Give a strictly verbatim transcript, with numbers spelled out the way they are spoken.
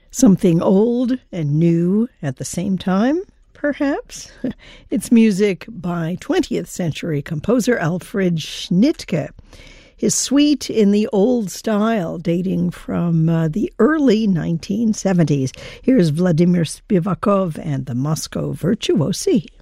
Something old and new at the same time, perhaps? It's music by twentieth century composer Alfred Schnittke. His suite in the old style, dating from uh, the early nineteen seventies. Here's Vladimir Spivakov and the Moscow Virtuosi.